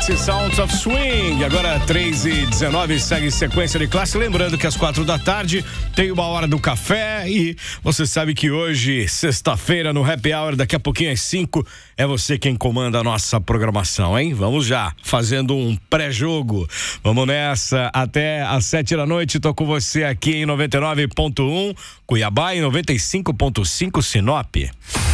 Dirty Sounds of Swing. Agora 3h19, segue sequência de classe. Lembrando que às 4 da tarde tem uma hora do café e você sabe que hoje, sexta-feira, no Happy Hour, daqui a pouquinho às 5, é você quem comanda a nossa programação, hein? Vamos já, fazendo um pré-jogo. Vamos nessa, até às 7 da noite, tô com você aqui em 99.1 Cuiabá e 95.5 Sinop.